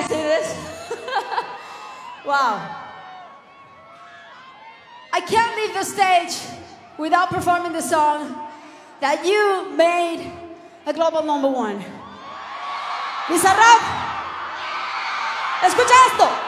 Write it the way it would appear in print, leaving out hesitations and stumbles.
guys see this? Wow. I can't leave the stage without performing the song that you made a global #1. Bizarrap, escucha esto.